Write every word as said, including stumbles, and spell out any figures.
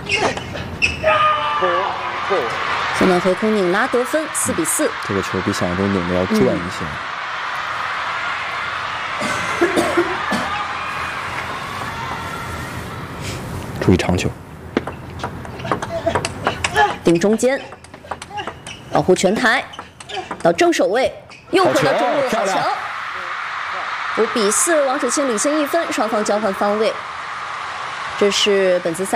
孙楠回空拧拉得分，四比四。 这个球比想象中拧的要转一些。嗯、注意长球。 顶中间，保护全台，到正手位，又回到中路，好球！五比四，王楚钦领先一分，双方交换方位。这是本次赛。